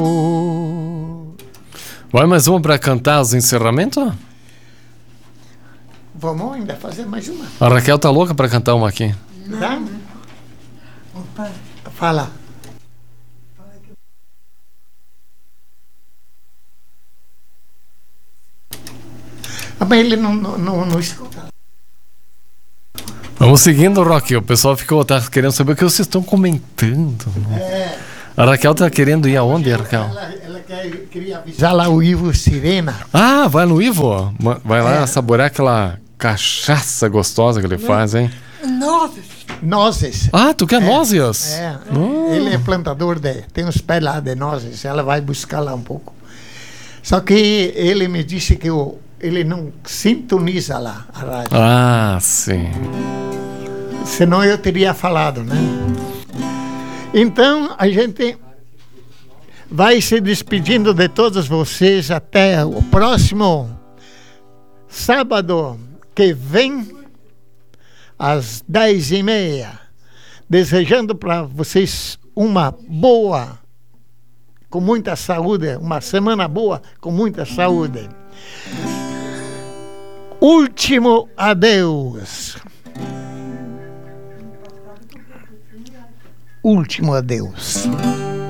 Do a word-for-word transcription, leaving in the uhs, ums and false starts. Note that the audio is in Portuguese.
Vai mais uma para cantar os encerramentos? Vamos ainda fazer mais uma. A Raquel tá louca para cantar uma aqui. Tá? Fala. Ah, mas ele não, não, não, não escuta. Vamos seguindo, Rock. O pessoal ficou tá querendo saber o que vocês estão comentando. É, A Raquel tá querendo ir aonde, Raquel? ela, ela quer, queria avisar lá o Ivo Sirena. Ah, vai no Ivo. Ma- Vai lá É. saborear aquela cachaça gostosa que ele faz, hein? Nozes. Ah, tu quer nozes? É, Oh. ele é plantador de. Tem uns pés lá de nozes. Ela vai buscar lá um pouco. Só que ele me disse que o, ele não sintoniza lá a rádio. Ah, sim. Senão eu teria falado, né? Então a gente vai se despedindo de todos vocês até o próximo sábado que vem às dez e meia, desejando para vocês uma boa, com muita saúde, uma semana boa com muita saúde. Último adeus. Último adeus.